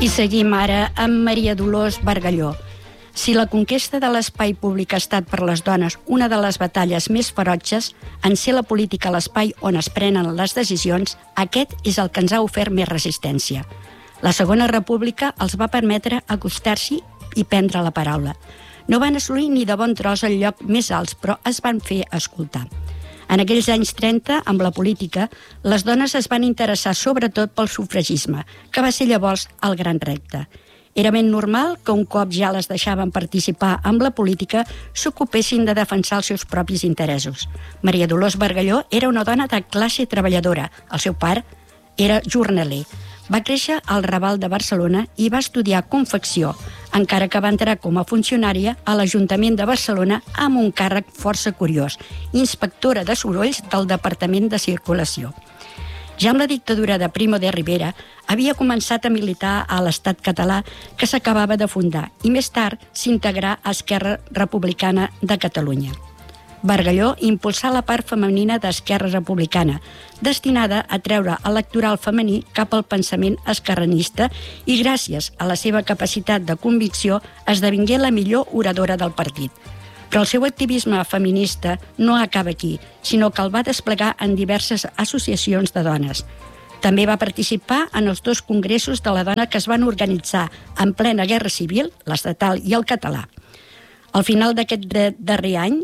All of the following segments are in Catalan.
I seguim ara amb Maria Dolors Bargalló. Si la conquesta de l'espai públic ha estat per les dones una de les batalles més ferotges, en ser la política l'espai on es prenen les decisions, aquest és el que ens ha ofert més resistència. La Segona República els va permetre acostar-s'hi i prendre la paraula. No van assolir ni de bon tros el lloc més alts, però es van fer escoltar. En aquells anys 30, amb la política, les dones es van interessar sobretot pel sufragisme, que va ser llavors el gran repte. Era ben normal que un cop ja les deixaven participar amb la política s'ocupessin de defensar els seus propis interessos. Maria Dolors Bargalló era una dona de classe treballadora. El seu pare era jornaler. Va créixer al Raval de Barcelona i va estudiar confecció, encara que va entrar com a funcionària a l'Ajuntament de Barcelona amb un càrrec força curiós, inspectora de sorolls del Departament de Circulació. Ja amb la dictadura de Primo de Rivera havia començat a militar a l'Estat català que s'acabava de fundar i més tard s'integrà a Esquerra Republicana de Catalunya. Bargalló impulsà la part femenina d'Esquerra Republicana, destinada a treure electoral femení cap al pensament esquerranista i gràcies a la seva capacitat de convicció esdevingué la millor oradora del partit. Però el seu activisme feminista no acaba aquí, sinó que el va desplegar en diverses associacions de dones. També va participar en els 2 congressos de la dona que es van organitzar en plena Guerra Civil, l'estatal i el català. Al final d'aquest darrer any,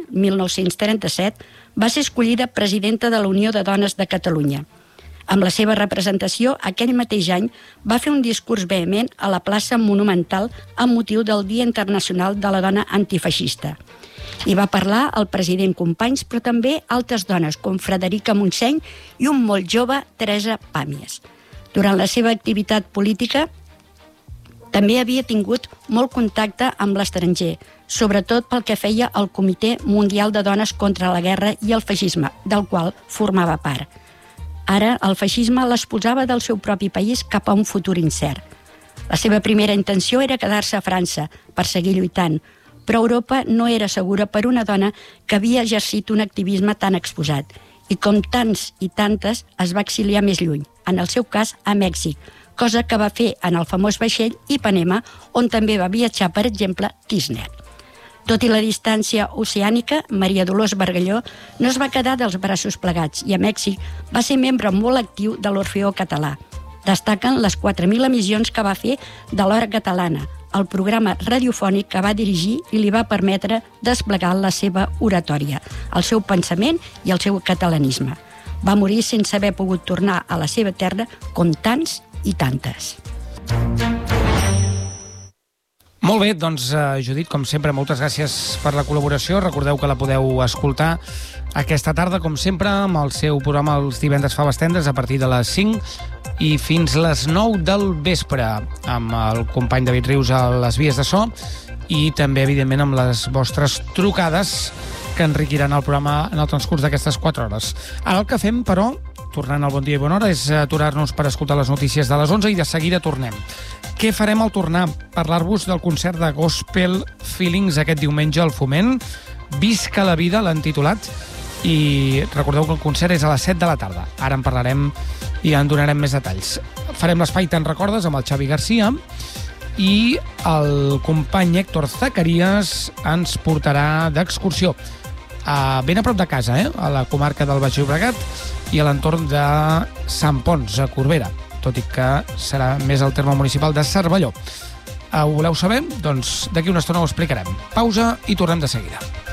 1937, va ser escollida presidenta de la Unió de Dones de Catalunya. Amb la seva representació, aquell mateix any, va fer un discurs vehement a la plaça Monumental amb motiu del Dia Internacional de la Dona Antifeixista. Hi va parlar el president Companys, però també altres dones, com Frederica Montseny i un molt jove Teresa Pàmies. Durant la seva activitat política, també havia tingut molt contacte amb l'estranger, sobretot pel que feia al Comitè Mundial de Dones contra la Guerra i el Feixisme, del qual formava part. Ara, el feixisme l'exposava del seu propi país cap a un futur incert. La seva primera intenció era quedar-se a França per seguir lluitant, però Europa no era segura per una dona que havia exercit un activisme tan exposat i, com tants i tantes, es va exiliar més lluny, en el seu cas a Mèxic, cosa que va fer en el famós vaixell Ipanema, on també va viatjar, per exemple, Kirchner. Tot i la distància oceànica, Maria Dolors Bargalló no es va quedar dels braços plegats i a Mèxic va ser membre molt actiu de l'Orfeó Català. Destaquen les 4.000 emissions que va fer de l'Hora Catalana, el programa radiofònic que va dirigir i li va permetre desplegar la seva oratòria, el seu pensament i el seu catalanisme. Va morir sense haver pogut tornar a la seva terra com tants i tantes. Molt bé, doncs, Judit, com sempre, moltes gràcies per la col·laboració. Recordeu que la podeu escoltar aquesta tarda, com sempre, amb el seu programa Els divendres faves tendres a partir de les 5 i fins les 9 del vespre, amb el company David Rius a les vies de so i també, evidentment, amb les vostres trucades que enriquiran el programa en el transcurs d'aquestes 4 hores. Ara el que fem, però, tornant al Bon Dia i Bona Hora, és aturar-nos per escoltar les notícies de les 11 i de seguida tornem. Què farem al tornar? Parlar-vos del concert de Gospel Feelings aquest diumenge al Foment. Visca la vida, l'han titulat, i recordeu que el concert és a les 7 de la tarda. Ara en parlarem i en donarem més detalls. Farem l'espai Te'n recordes amb el Xavi Garcia i el company Héctor Zacarías ens portarà d'excursió ben a prop de casa, a la comarca del Baix Llobregat i a l'entorn de Sant Ponç, a Corbera, tot i que serà més al terme municipal de Cervelló. Ho voleu saber? Doncs d'aquí una estona ho explicarem. Pausa i tornem de seguida.